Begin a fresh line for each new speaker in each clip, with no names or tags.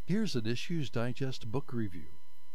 Here's an Issues Digest book review.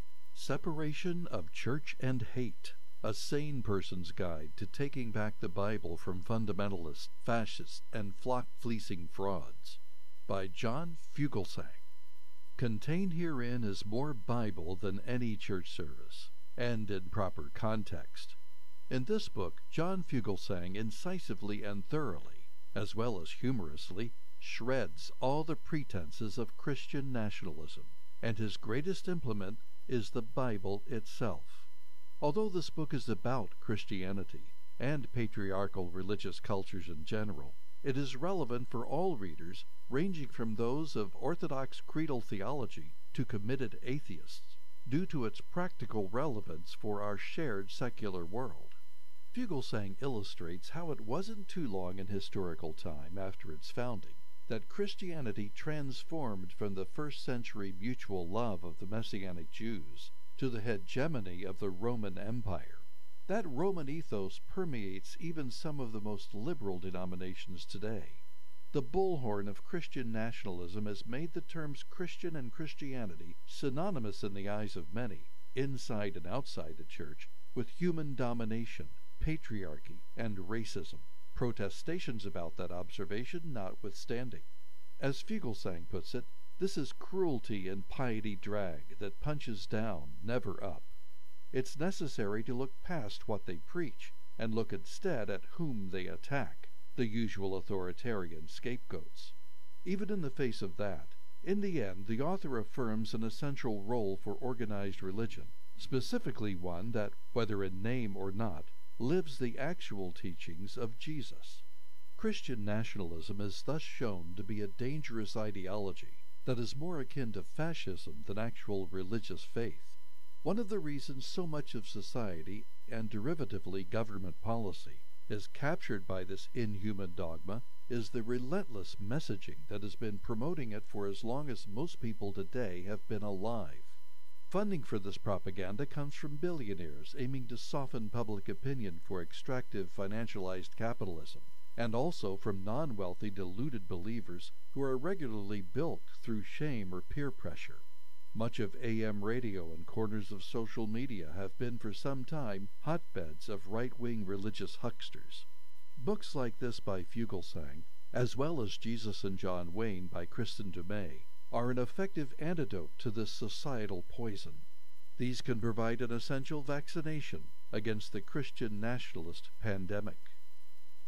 Separation of Church and Hate, A Sane Person's Guide to Taking Back the Bible from Fundamentalists, Fascists, and Flock-Fleecing Frauds, by John Fugelsang. Contained herein is more Bible than any church service, and in proper context. In this book, John Fugelsang incisively and thoroughly, as well as humorously, shreds all the pretenses of Christian nationalism, and his greatest implement is the Bible itself. Although this book is about Christianity and patriarchal religious cultures in general, it is relevant for all readers, ranging from those of orthodox creedal theology to committed atheists, due to its practical relevance for our shared secular world. Fugelsang illustrates how it wasn't too long in historical time after its founding that Christianity transformed from the first-century mutual love of the Messianic Jews to the hegemony of the Roman Empire. That Roman ethos permeates even some of the most liberal denominations today. The bullhorn of Christian nationalism has made the terms Christian and Christianity synonymous in the eyes of many, inside and outside the church, with human domination, patriarchy, and racism. Protestations about that observation notwithstanding. As Fugelsang puts it, this is cruelty and piety drag that punches down, never up. It's necessary to look past what they preach, and look instead at whom they attack, the usual authoritarian scapegoats. Even in the face of that, in the end the author affirms an essential role for organized religion, specifically one that, whether in name or not, lives the actual teachings of Jesus. Christian nationalism is thus shown to be a dangerous ideology that is more akin to fascism than actual religious faith. One of the reasons so much of society, and derivatively government policy, is captured by this inhuman dogma is the relentless messaging that has been promoting it for as long as most people today have been alive. Funding for this propaganda comes from billionaires aiming to soften public opinion for extractive financialized capitalism, and also from non-wealthy deluded believers who are regularly bilked through shame or peer pressure. Much of AM radio and corners of social media have been for some time hotbeds of right-wing religious hucksters. Books like this by Fugelsang, as well as Jesus and John Wayne by Kristin Du Mez, are an effective antidote to this societal poison. These can provide an essential vaccination against the Christian nationalist pandemic.